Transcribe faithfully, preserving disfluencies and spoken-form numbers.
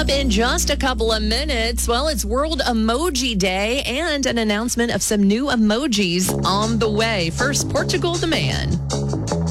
up in just a couple of minutes. Well, it's World Emoji Day and an announcement of some new emojis on the way. First, Portugal the Man.